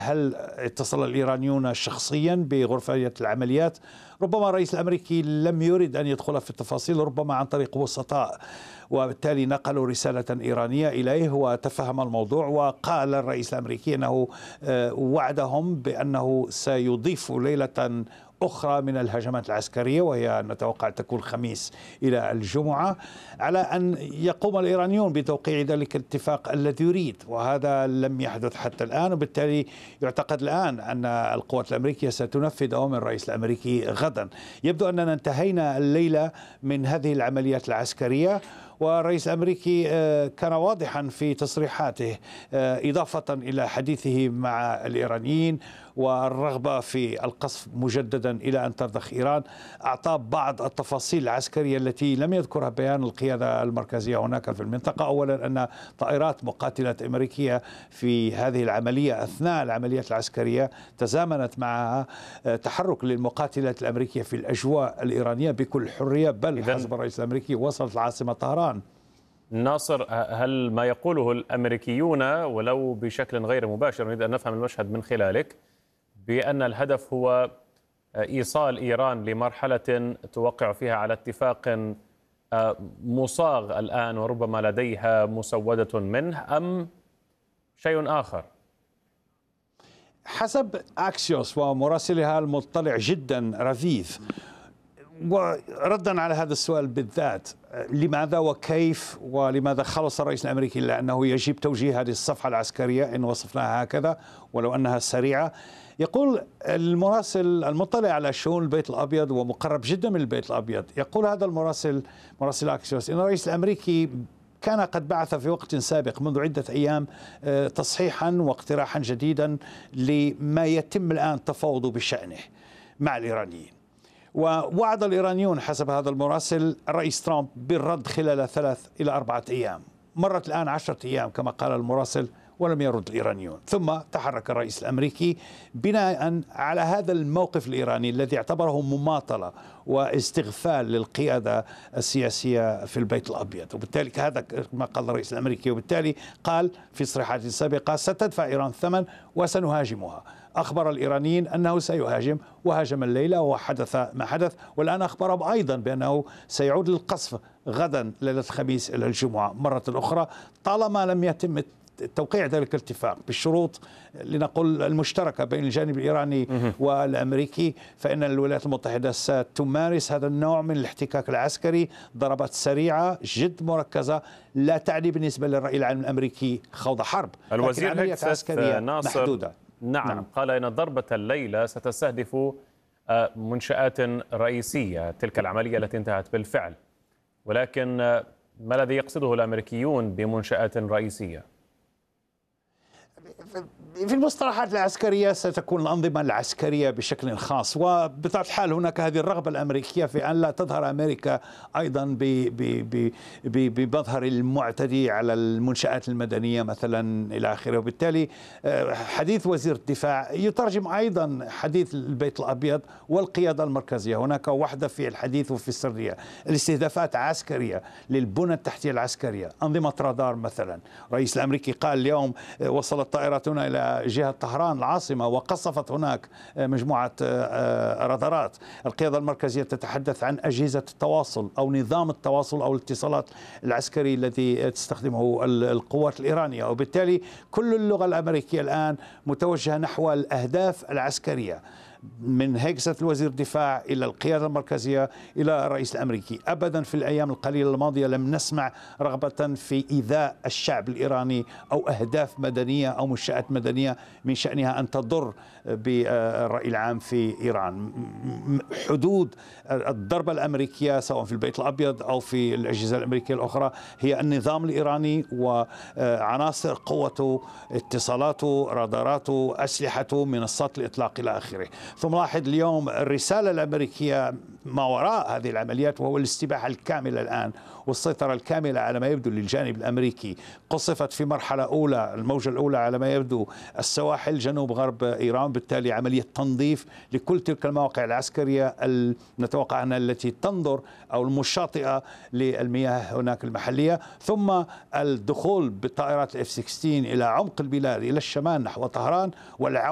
هل اتصل الإيرانيون شخصيا بغرفة العمليات؟ ربما الرئيس الأمريكي لم يرد أن يدخل في التفاصيل، ربما عن طريق وسطاء، وبالتالي نقلوا رسالة إيرانية إليه وتفهم الموضوع. وقال الرئيس الأمريكي أنه وعدهم بأنه سيضيف ليلة أخرى من الهجمات العسكرية، وهي نتوقع تكون الخميس إلى الجمعة، على أن يقوم الإيرانيون بتوقيع ذلك الاتفاق الذي يريد، وهذا لم يحدث حتى الآن. وبالتالي يعتقد الآن أن القوات الأمريكية ستنفذ أوامر الرئيس الأمريكي غدا. يبدو أننا انتهينا الليلة من هذه العمليات العسكرية، والرئيس الأمريكي كان واضحا في تصريحاته، إضافة إلى حديثه مع الإيرانيين والرغبة في القصف مجددا إلى أن ترضخ إيران. أعطى بعض التفاصيل العسكرية التي لم يذكرها بيان القيادة المركزية هناك في المنطقة. أولا أن طائرات مقاتلة أمريكية في هذه العملية أثناء العمليات العسكرية تزامنت معها تحرك للمقاتلات الأمريكية في الأجواء الإيرانية بكل حرية، بل حسب الرئيس الأمريكي وصلت العاصمة طهران. ناصر، هل ما يقوله الأمريكيون ولو بشكل غير مباشر، نريد أن نفهم المشهد من خلالك، بأن الهدف هو إيصال إيران لمرحلة توقع فيها على اتفاق مصاغ الآن وربما لديها مسودة منه، أم شيء آخر؟ حسب أكسيوس ومراسلها المطلع جدا رذيذ، وردا على هذا السؤال بالذات، لماذا وكيف ولماذا خلص الرئيس الأمريكي إلا أنه يجب توجيه هذه الصفحة العسكرية إن وصفناها هكذا ولو أنها سريعة. يقول المراسل المطلع على شؤون البيت الأبيض ومقرب جدا من البيت الأبيض، يقول هذا مراسل أكسيوس إن الرئيس الأمريكي كان قد بعث في وقت سابق منذ عدة أيام تصحيحا واقتراحا جديدا لما يتم الآن تفاوض بشأنه مع الإيرانيين، ووعد الإيرانيون حسب هذا المراسل الرئيس ترامب بالرد خلال 3 إلى 4 أيام. مرت الآن 10 أيام كما قال المراسل ولم يرد الإيرانيون، ثم تحرك الرئيس الأمريكي بناء على هذا الموقف الإيراني الذي اعتبره مماطلة واستغفال للقيادة السياسية في البيت الأبيض. وبالتالي هذا ما قال الرئيس الأمريكي، وبالتالي قال في تصريحات سابقة ستدفع إيران الثمن وسنهاجمها. أخبر الإيرانيين أنه سيهاجم وهاجم الليلة وحدث ما حدث، والآن أخبرهم أيضا بأنه سيعود للقصف غدا ليلة الخميس إلى الجمعة مرة أخرى، طالما لم يتم توقيع ذلك الاتفاق بالشروط لنقول المشتركة بين الجانب الإيراني والأمريكي، فإن الولايات المتحدة ستمارس هذا النوع من الاحتكاك العسكري، ضربات سريعة جد مركزة، لا تعني بالنسبة للرأي العام الأمريكي خوض حرب، الوزير هيكسث ناصر محدودة. نعم قال إن ضربة الليلة ستستهدف منشآت رئيسية، تلك العملية التي انتهت بالفعل، ولكن ما الذي يقصده الأمريكيون بمنشآت رئيسية؟ في المصطلحات العسكرية ستكون الأنظمة العسكرية بشكل خاص، وبطبيعة الحال هناك هذه الرغبة الأمريكية في أن لا تظهر أمريكا أيضا بمظهر المعتدي على المنشآت المدنية مثلا إلى آخره. وبالتالي حديث وزير الدفاع يترجم أيضا حديث البيت الأبيض والقيادة المركزية. هناك وحدة في الحديث وفي السرية، الاستهدافات عسكرية للبنى التحتية العسكرية، أنظمة رادار مثلا. الرئيس الأمريكي قال اليوم وصلت طائرتنا إلى جهة طهران العاصمة وقصفت هناك مجموعة رادارات. القيادة المركزية تتحدث عن أجهزة التواصل أو نظام التواصل أو الاتصالات العسكري الذي تستخدمه القوات الإيرانية. وبالتالي كل اللغة الأمريكية الآن متوجهة نحو الأهداف العسكرية، من هيكسة الوزير الدفاع إلى القيادة المركزية إلى الرئيس الأمريكي. أبدا في الأيام القليلة الماضية لم نسمع رغبة في إيذاء الشعب الإيراني أو أهداف مدنية أو منشآت مدنية من شأنها أن تضر بالرأي العام في إيران. حدود الضربة الأمريكية سواء في البيت الأبيض أو في الأجهزة الأمريكية الأخرى هي النظام الإيراني وعناصر قوته، اتصالاته، راداراته، أسلحته، منصات الإطلاق إلى آخره. ثم لاحظ اليوم الرسالة الأمريكية ما وراء هذه العمليات، وهو الاستباحة الكاملة الآن والسيطرة الكاملة على ما يبدو للجانب الأمريكي. قصفت في مرحلة أولى، الموجة الأولى على ما يبدو السواحل جنوب غرب إيران، بالتالي عملية تنظيف لكل تلك المواقع العسكرية نتوقع أنها التي تنظر أو المشاطئة للمياه هناك المحلية، ثم الدخول بالطائرات F-16 إلى عمق البلاد إلى الشمال نحو طهران، والعودة